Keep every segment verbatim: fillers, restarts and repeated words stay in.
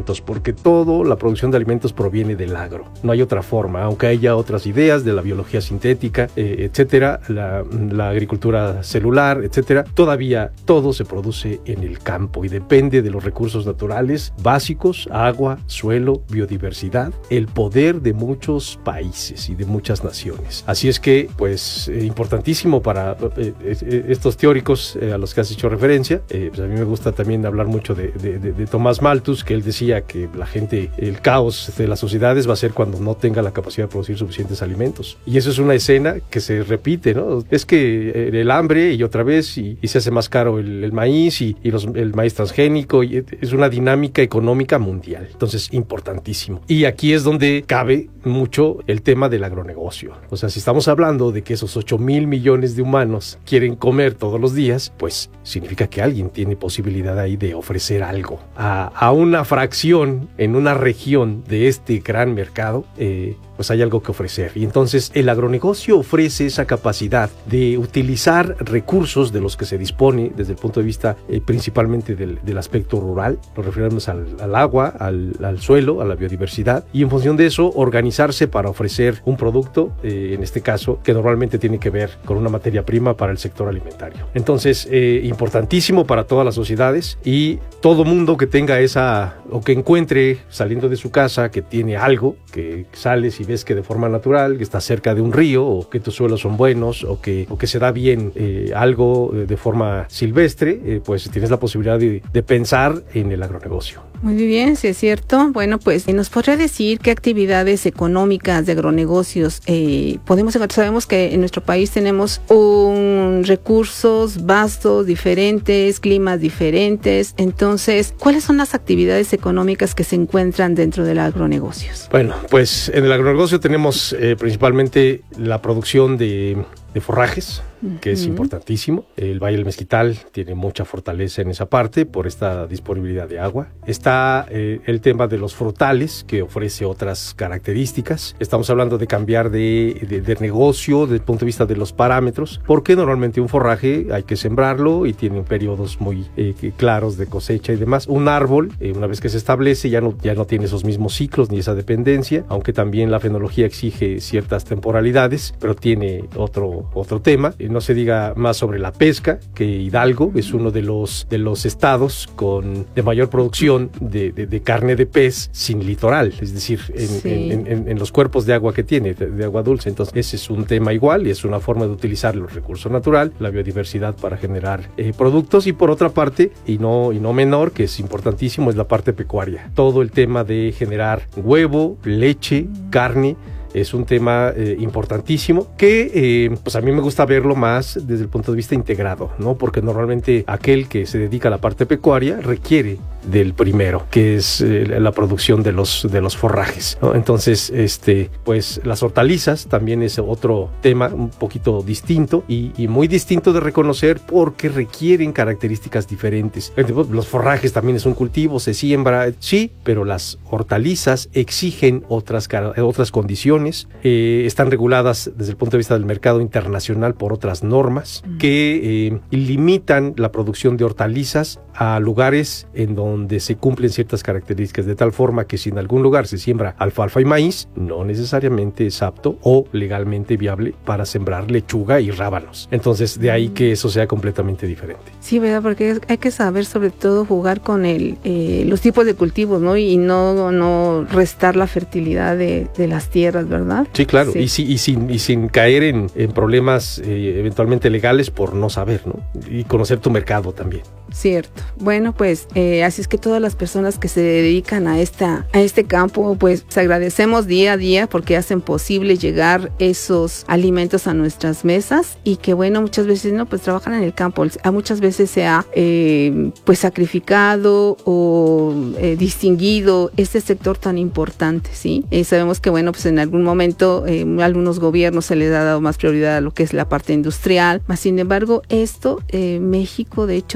alimentos, porque toda la producción de alimentos proviene del agro. No hay otra forma, aunque haya otras ideas de la biología sintética, eh, etcétera, la, la agricultura celular, etcétera. Todavía todo se produce en el campo y depende de los recursos naturales básicos: agua, suelo, biodiversidad, el poder de muchos países y de muchas naciones. Así es que, pues, eh, importantísimo para eh, eh, estos teóricos eh, a los que has hecho referencia. Eh, pues a mí me gusta también hablar mucho de, de, de, de Tomás Malthus, que él decía que la gente, el caos de las sociedades va a ser cuando no tenga la capacidad de producir suficientes alimentos. Y eso es una escena que se repite, ¿no? Es que el hambre y otra vez, y, y se hace más caro el, el maíz y, y los, el maíz transgénico, y es una dinámica económica mundial. Entonces, importantísimo. Y aquí es donde cabe mucho el tema del agronegocio. O sea, si estamos hablando de que esos ocho mil millones de humanos quieren comer todos los días, pues significa que alguien tiene posibilidad ahí de ofrecer algo a, a una fracción en una región de este gran mercado. eh, pues hay algo que ofrecer. Y entonces el agronegocio ofrece esa capacidad de utilizar recursos de los que se dispone desde el punto de vista eh, principalmente del, del aspecto rural. Nos referimos al, al agua, al, al suelo, a la biodiversidad, y en función de eso organizarse para ofrecer un producto, eh, en este caso, que normalmente tiene que ver con una materia prima para el sector alimentario. Entonces, eh, importantísimo para todas las sociedades, y todo mundo que tenga esa, o que encuentre saliendo de su casa que tiene algo, que sales y ves que de forma natural, que está cerca de un río, o que tus suelos son buenos, o que, o que se da bien eh, algo de forma silvestre, eh, pues tienes la posibilidad de, de pensar en el agronegocio. Muy bien, sí es cierto. Bueno, pues ¿nos podría decir qué actividades económicas de agronegocios eh, podemos encontrar? Sabemos que en nuestro país tenemos un recursos vastos, diferentes, climas diferentes. Entonces, ¿cuáles son las actividades económicas que se encuentran dentro del agronegocios? Bueno, pues en el agronegocio tenemos eh, principalmente la producción de, de forrajes, que es importantísimo. El Valle del Mezquital tiene mucha fortaleza en esa parte por esta disponibilidad de agua. Está eh, el tema de los frutales, que ofrece otras características. Estamos hablando de cambiar de, de, de negocio desde el punto de vista de los parámetros, porque normalmente un forraje hay que sembrarlo y tiene periodos muy eh, claros de cosecha y demás. Un árbol, eh, una vez que se establece, ya no, ya no tiene esos mismos ciclos ni esa dependencia, aunque también la fenología exige ciertas temporalidades, pero tiene otro, otro tema. No se diga más sobre la pesca, que Hidalgo es uno de los, de los estados con de mayor producción de, de, de carne de pez sin litoral, es decir, en, sí. en, en, en los cuerpos de agua que tiene, de, de agua dulce. Entonces ese es un tema igual y es una forma de utilizar los recursos naturales, la biodiversidad para generar eh, productos. Y por otra parte, y no, y no menor, que es importantísimo, es la parte pecuaria. Todo el tema de generar huevo, leche, carne, es un tema eh, importantísimo que eh, pues a mí me gusta verlo más desde el punto de vista integrado, ¿no? Porque normalmente aquel que se dedica a la parte pecuaria requiere del primero, que es eh, la producción de los, de los forrajes, ¿no? Entonces, este, pues las hortalizas también es otro tema un poquito distinto y, y muy distinto de reconocer porque requieren características diferentes. Los forrajes también es un cultivo, se siembra, sí, pero las hortalizas exigen otras, otras condiciones. Eh, están reguladas desde el punto de vista del mercado internacional por otras normas mm. que eh, limitan la producción de hortalizas a lugares en donde se cumplen ciertas características, de tal forma que si en algún lugar se siembra alfalfa y maíz, no necesariamente es apto o legalmente viable para sembrar lechuga y rábanos. Entonces, de ahí que eso sea completamente diferente. Sí, ¿verdad? Porque hay que saber sobre todo jugar con el, eh, los tipos de cultivos, ¿no? Y no, no restar la fertilidad de, de las tierras, ¿verdad? Sí, claro. Sí. Y, si, y, sin, y sin caer en, en problemas eh, eventualmente legales por no saber, ¿no? Y conocer tu mercado también. Cierto. Bueno, pues eh, así es que todas las personas que se dedican a esta a este campo, pues les agradecemos día a día porque hacen posible llegar esos alimentos a nuestras mesas y que bueno, muchas veces no, pues trabajan en el campo, a muchas veces se ha eh, pues sacrificado o eh, distinguido este sector tan importante, ¿sí? Eh, sabemos que bueno, pues en algún momento eh, a algunos gobiernos se les ha dado más prioridad a lo que es la parte industrial, más sin embargo esto, eh, México de hecho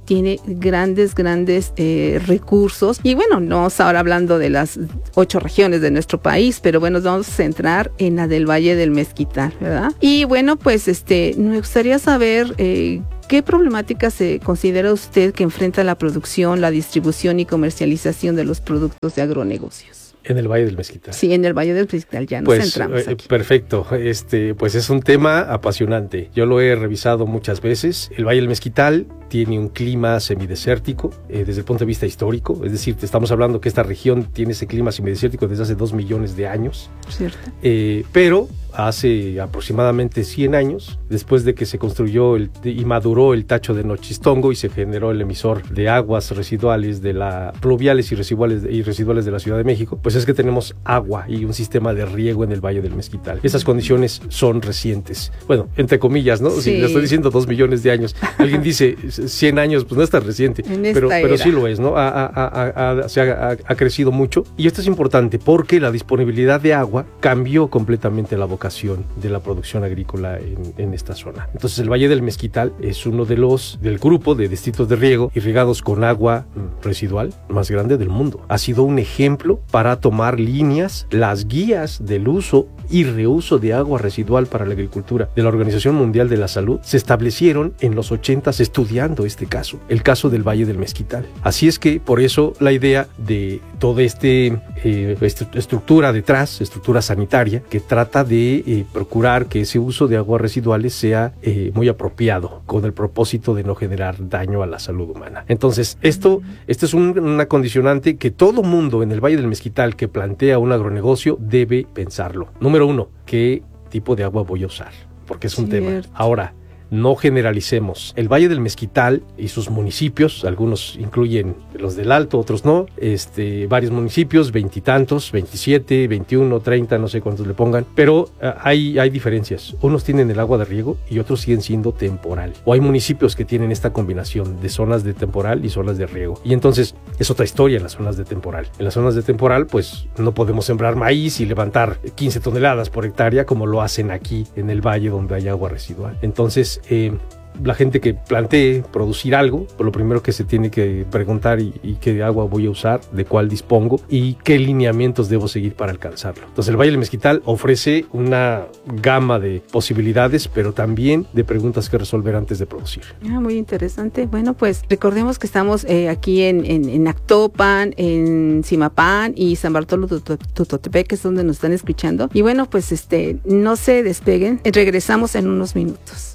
tiene grandes, grandes eh, recursos. Y bueno, no vamos ahora hablando de las ocho regiones de nuestro país, pero bueno, nos vamos a centrar en la del Valle del Mezquital, ¿verdad? Y bueno, pues este, me gustaría saber eh, ¿qué problemática se considera usted que enfrenta la producción, la distribución y comercialización de los productos de agronegocios? En el Valle del Mezquital. Sí, en el Valle del Mezquital, ya nos pues, centramos aquí. Eh, perfecto, este, pues es un tema apasionante. Yo lo he revisado muchas veces. El Valle del Mezquital tiene un clima semidesértico eh, desde el punto de vista histórico, es decir, te estamos hablando que esta región tiene ese clima semidesértico desde hace dos millones de años. Cierto. Eh, pero hace aproximadamente cien años, después de que se construyó el, y maduró el tacho de Nochistongo y se generó el emisor de aguas residuales de la pluviales y residuales y residuales de la Ciudad de México, pues es que tenemos agua y un sistema de riego en el Valle del Mezquital. Esas condiciones son recientes. Bueno, entre comillas, ¿no? Sí. Si le estoy diciendo dos millones de años, alguien dice cien años, pues no es tan reciente, pero, pero sí lo es, ¿no? Ha, ha, ha, ha, se ha, ha crecido mucho y esto es importante porque la disponibilidad de agua cambió completamente la vocación de la producción agrícola en, en esta zona. Entonces el Valle del Mezquital es uno de los del grupo de distritos de riego irrigados con agua residual más grande del mundo. Ha sido un ejemplo para tomar líneas, las guías del uso y reuso de agua residual para la agricultura de la Organización Mundial de la Salud se establecieron en los ochentas estudiando este caso, el caso del Valle del Mezquital. Así es que por eso la idea de toda este eh, estructura detrás, estructura sanitaria, que trata de eh, procurar que ese uso de aguas residuales sea eh, muy apropiado, con el propósito de no generar daño a la salud humana. Entonces, esto, esto es un, una condicionante que todo mundo en el Valle del Mezquital que plantea un agronegocio debe pensarlo. Número uno, ¿qué tipo de agua voy a usar? Porque es un Cierto. tema. Ahora, no generalicemos. El Valle del Mezquital y sus municipios, algunos incluyen los del Alto, otros no, este, varios municipios, veintitantos, veintisiete, veintiuno, treinta, no sé cuántos le pongan, pero uh, hay, hay diferencias. Unos tienen el agua de riego y otros siguen siendo temporal. O hay municipios que tienen esta combinación de zonas de temporal y zonas de riego. Y entonces es otra historia en las zonas de temporal. En las zonas de temporal, pues no podemos sembrar maíz y levantar quince toneladas por hectárea como lo hacen aquí en el valle donde hay agua residual. Entonces, Eh, la gente que plantee producir algo, pues lo primero que se tiene que preguntar y, y qué agua voy a usar, de cuál dispongo y qué lineamientos debo seguir para alcanzarlo. Entonces el Valle del Mezquital ofrece una gama de posibilidades, pero también de preguntas que resolver antes de producir. Ah, muy interesante. Bueno, pues recordemos que estamos eh, aquí en, en, en Actopan, en Zimapán y San Bartolo Tutotepec, que es donde nos están escuchando. Y bueno, pues este, no se despeguen. Regresamos en unos minutos.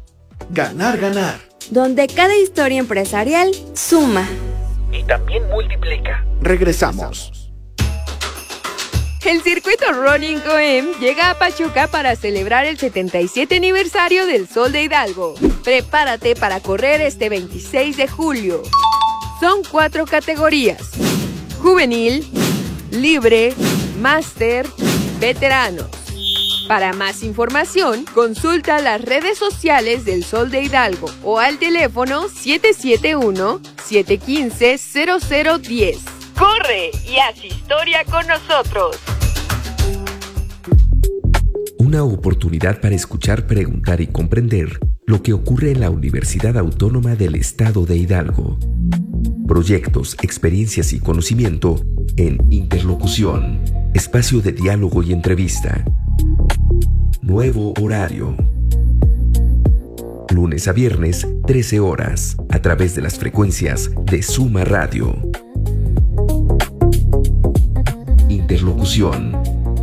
Ganar, ganar. Donde cada historia empresarial suma. Y también multiplica. Regresamos. El circuito Running O M llega a Pachuca para celebrar el setenta y siete aniversario del Sol de Hidalgo. Prepárate para correr este veintiséis de julio. Son cuatro categorías: juvenil, libre, máster, veteranos. Para más información, consulta las redes sociales del Sol de Hidalgo o al teléfono siete siete uno, siete uno cinco, cero cero uno cero. ¡Corre y haz historia con nosotros! Una oportunidad para escuchar, preguntar y comprender lo que ocurre en la Universidad Autónoma del Estado de Hidalgo. Proyectos, experiencias y conocimiento en Interlocución, espacio de diálogo y entrevista. Nuevo horario. Lunes a viernes, trece horas, a través de las frecuencias de Suma Radio. Interlocución.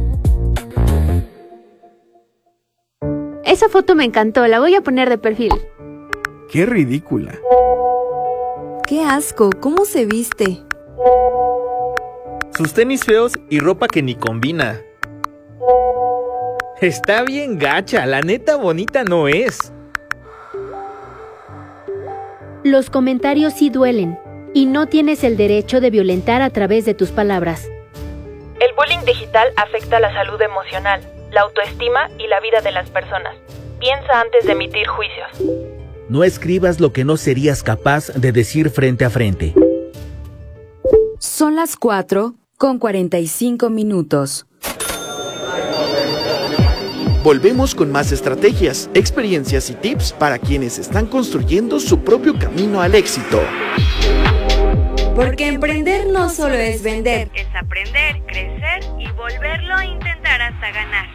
Esa foto me encantó, la voy a poner de perfil. ¡Qué ridícula! ¡Qué asco! ¿Cómo se viste? Sus tenis feos y ropa que ni combina. Está bien gacha, la neta bonita no es. Los comentarios sí duelen, y no tienes el derecho de violentar a través de tus palabras. El bullying digital afecta la salud emocional, la autoestima y la vida de las personas. Piensa antes de emitir juicios. No escribas lo que no serías capaz de decir frente a frente. Son las cuatro con cuarenta y cinco minutos. Volvemos con más estrategias, experiencias y tips para quienes están construyendo su propio camino al éxito. Porque emprender no solo es vender, Es aprender, crecer y volverlo a intentar hasta ganar.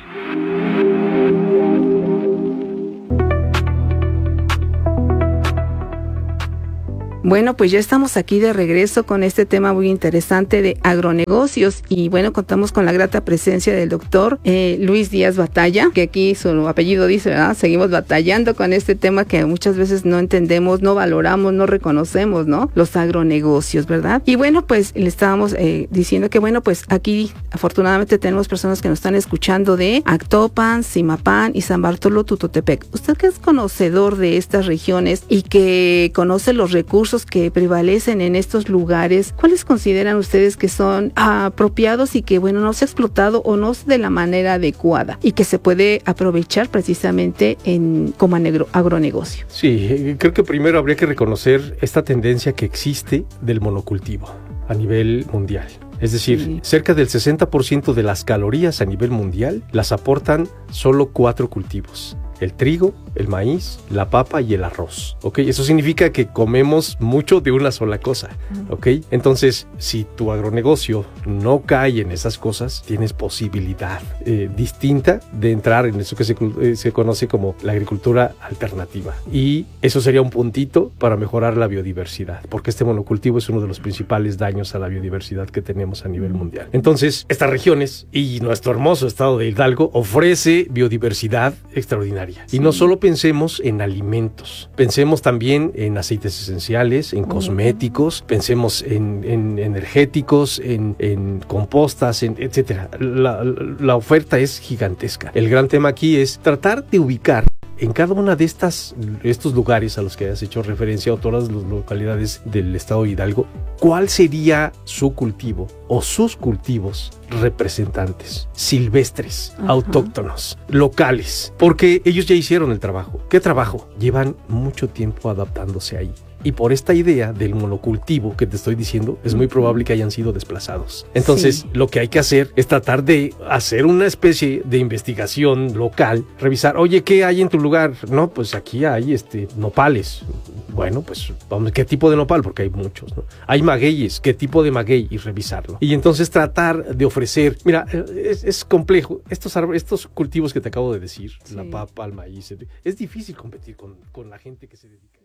Bueno, pues ya estamos aquí de regreso con este tema muy interesante de agronegocios y bueno, contamos con la grata presencia del doctor eh, Luis Díaz Batalla, que aquí su apellido dice, ¿verdad? Seguimos batallando con este tema que muchas veces no entendemos, no valoramos, no reconocemos, ¿no? Los agronegocios, ¿verdad? Y bueno, pues le estábamos eh, diciendo que bueno, pues aquí afortunadamente tenemos personas que nos están escuchando de Actopan, Zimapán y San Bartolo Tutotepec. Usted que es conocedor de estas regiones y que conoce los recursos que prevalecen en estos lugares, ¿cuáles consideran ustedes que son apropiados y que, bueno, no se ha explotado o no de la manera adecuada y que se puede aprovechar precisamente en como agro- agronegocio? Sí, creo que primero habría que reconocer esta tendencia que existe del monocultivo a nivel mundial. Es decir, sí. cerca del sesenta por ciento de las calorías a nivel mundial las aportan solo cuatro cultivos: el trigo, el maíz, la papa y el arroz, ¿ok? Eso significa que comemos mucho de una sola cosa, ¿ok? Entonces, si tu agronegocio no cae en esas cosas, tienes posibilidad eh, distinta de entrar en eso que se, eh, se conoce como la agricultura alternativa. Y eso sería un puntito para mejorar la biodiversidad, porque este monocultivo es uno de los principales daños a la biodiversidad que tenemos a nivel mundial. Entonces, estas regiones y nuestro hermoso estado de Hidalgo ofrece biodiversidad extraordinaria. Sí. Y no solo pensemos en alimentos, pensemos también en aceites esenciales, en cosméticos, uh-huh. pensemos en, en energéticos, en, en compostas, en etcétera. La, la oferta es gigantesca. El gran tema aquí es tratar de ubicar en cada una de estas estos lugares a los que has hecho referencia, o todas las localidades del estado de Hidalgo, ¿cuál sería su cultivo o sus cultivos representantes, silvestres, Ajá. autóctonos, locales? Porque ellos ya hicieron el trabajo. ¿Qué trabajo? Llevan mucho tiempo adaptándose ahí. Y por esta idea del monocultivo que te estoy diciendo, es muy probable que hayan sido desplazados. Entonces, sí. lo que hay que hacer es tratar de hacer una especie de investigación local, revisar, oye, ¿qué hay en tu lugar? No, pues aquí hay este nopales. Bueno, pues vamos, ¿qué tipo de nopal? Porque hay muchos, ¿no? Hay magueyes, ¿qué tipo de maguey? Y revisarlo. Y entonces tratar de ofrecer, mira, es, es complejo. Estos árboles, estos cultivos que te acabo de decir, sí. la papa, el maíz, es difícil competir con, con la gente que se dedica.